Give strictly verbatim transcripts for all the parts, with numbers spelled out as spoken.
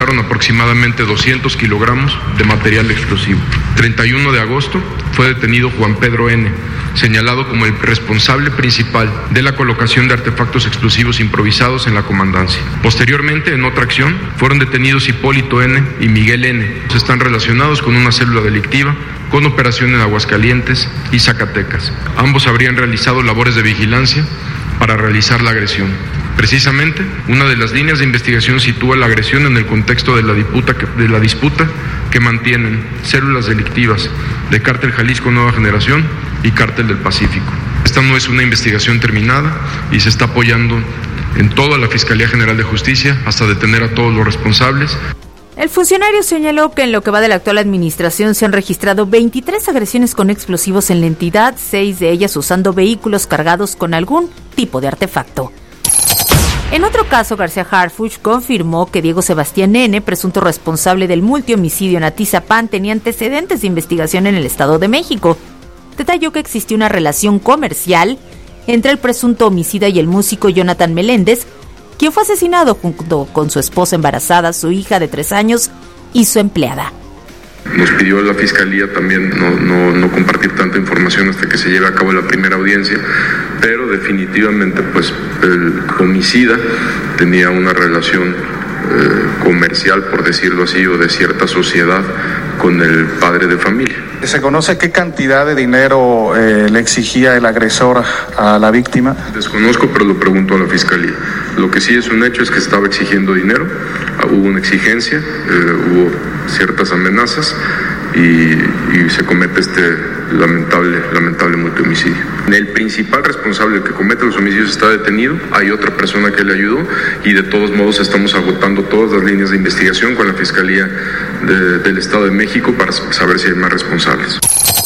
localizaron aproximadamente doscientos kilogramos de material explosivo. treinta y uno de agosto fue detenido Juan Pedro N., señalado como el responsable principal de la colocación de artefactos explosivos improvisados en la comandancia. Posteriormente, en otra acción, fueron detenidos Hipólito N. y Miguel N. Están relacionados con una célula delictiva con operación en Aguascalientes y Zacatecas. Ambos habrían realizado labores de vigilancia para realizar la agresión. Precisamente, una de las líneas de investigación sitúa la agresión en el contexto de la disputa que, de la disputa que mantienen células delictivas de Cártel Jalisco Nueva Generación y Cártel del Pacífico. Esta no es una investigación terminada y se está apoyando en toda la Fiscalía General de Justicia hasta detener a todos los responsables. El funcionario señaló que en lo que va de la actual administración se han registrado veintitrés agresiones con explosivos en la entidad, seis de ellas usando vehículos cargados con algún tipo de artefacto. En otro caso, García Harfuch confirmó que Diego Sebastián N., presunto responsable del multihomicidio en Atizapán, tenía antecedentes de investigación en el Estado de México. Detalló que existía una relación comercial entre el presunto homicida y el músico Jonathan Meléndez, quien fue asesinado junto con su esposa embarazada, su hija de tres años y su empleada. Nos pidió la Fiscalía también no, no, no compartir tanta información hasta que se lleve a cabo la primera audiencia, pero definitivamente pues el homicida tenía una relación eh, comercial, por decirlo así, o de cierta sociedad con el padre de familia. ¿Se conoce qué cantidad de dinero eh, le exigía el agresor a la víctima? Desconozco, pero lo pregunto a la Fiscalía. Lo que sí es un hecho es que estaba exigiendo dinero, hubo una exigencia, eh, hubo ciertas amenazas y, y se comete este lamentable, lamentable multihomicidio. El principal responsable, el que comete los homicidios, está detenido, hay otra persona que le ayudó y de todos modos estamos agotando todas las líneas de investigación con la Fiscalía de, del Estado de México para saber si hay más responsables.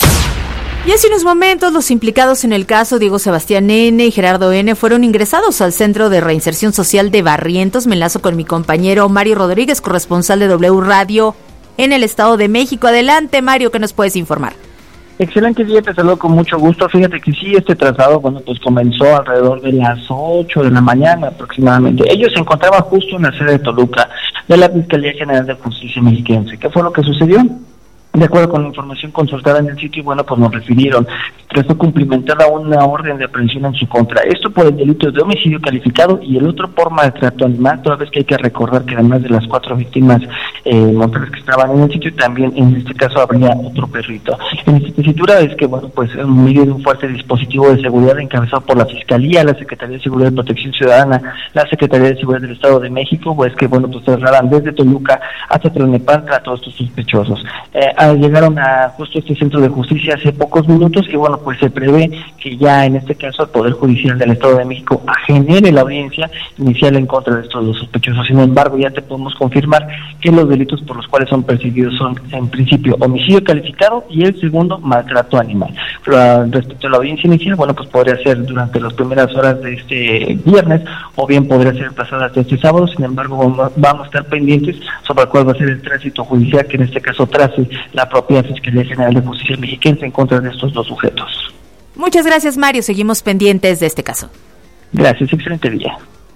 Y hace unos momentos los implicados en el caso Diego Sebastián N. y Gerardo N. fueron ingresados al Centro de Reinserción Social de Barrientos. Me enlazo con mi compañero Mario Rodríguez, corresponsal de W Radio en el Estado de México. Adelante, Mario, ¿qué nos puedes informar? Excelente día, te saludo con mucho gusto. Fíjate que sí, este traslado, bueno, pues comenzó alrededor de las ocho de la mañana aproximadamente. Ellos se encontraban justo en la sede de Toluca de la Fiscalía General de Justicia Mexiquense. ¿Qué fue lo que sucedió? De acuerdo con la información consultada en el sitio, bueno, pues nos refirieron que fue cumplimentada una orden de aprehensión en su contra. Esto por el delito de homicidio calificado y el otro por maltrato animal, toda vez que hay que recordar que además de las cuatro víctimas eh, mujeres que estaban en el sitio, también en este caso habría otro perrito. En esta tesitura es que, bueno, pues en medio de un fuerte dispositivo de seguridad encabezado por la Fiscalía, la Secretaría de Seguridad y Protección Ciudadana, la Secretaría de Seguridad del Estado de México, pues que, bueno, pues trasladan desde Toluca hasta Tlalnepantla a todos estos sospechosos. Eh, Llegaron a justo este centro de justicia hace pocos minutos y bueno, pues se prevé que ya en este caso el Poder Judicial del Estado de México genere la audiencia inicial en contra de estos dos sospechosos. Sin embargo, ya te podemos confirmar que los delitos por los cuales son perseguidos son en principio homicidio calificado y el segundo maltrato animal. Pero, respecto a la audiencia inicial, bueno, pues podría ser durante las primeras horas de este viernes o bien podría ser pasada hasta este sábado. Sin embargo, vamos a estar pendientes sobre cuál va a ser el tránsito judicial que en este caso trace la propia Fiscalía General de Justicia Mexiquense en contra de estos dos sujetos. Muchas gracias, Mario. Seguimos pendientes de este caso. Gracias, excelente día.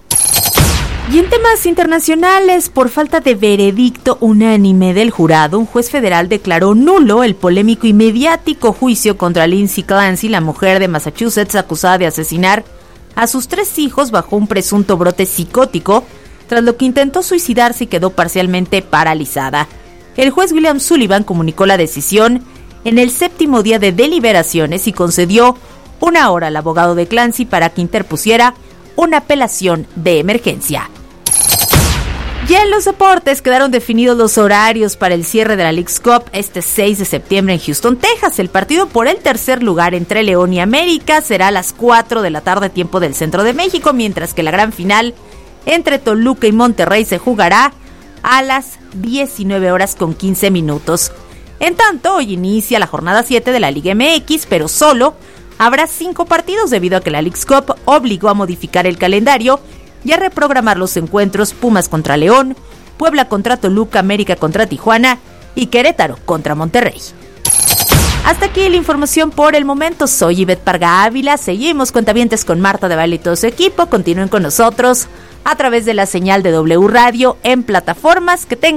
Y en temas internacionales, por falta de veredicto unánime del jurado, un juez federal declaró nulo el polémico y mediático juicio contra Lindsay Clancy, la mujer de Massachusetts acusada de asesinar a sus tres hijos bajo un presunto brote psicótico, tras lo que intentó suicidarse y quedó parcialmente paralizada. El juez William Sullivan comunicó la decisión en el séptimo día de deliberaciones y concedió una hora al abogado de Clancy para que interpusiera una apelación de emergencia. Ya en los deportes quedaron definidos los horarios para el cierre de la Leagues Cup este seis de septiembre en Houston, Texas. El partido por el tercer lugar entre León y América será a las cuatro de la tarde, tiempo del centro de México, mientras que la gran final entre Toluca y Monterrey se jugará a las diecinueve horas con quince minutos. En tanto, hoy inicia la jornada siete de la Liga M X, pero solo habrá cinco partidos debido a que la Leagues Cup obligó a modificar el calendario y a reprogramar los encuentros Pumas contra León, Puebla contra Toluca, América contra Tijuana y Querétaro contra Monterrey. Hasta aquí la información por el momento. Soy Ivette Parga Ávila. Seguimos cuentavientes con Marta de Baile y todo su equipo. Continúen con nosotros a través de la señal de W Radio en plataformas que tengan